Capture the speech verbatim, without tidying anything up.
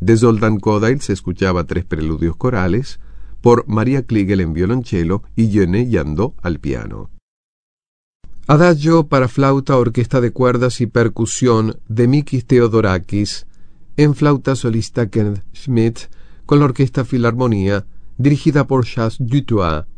De Zoltán Kodály se escuchaba tres preludios corales por María Kliegel en violonchelo y Yone Yandó al piano. Adagio para flauta, orquesta de cuerdas y percusión de Mikis Theodorakis, en flauta solista Kenneth Schmidt, con la Orquesta Filarmonía, dirigida por Charles Dutoit.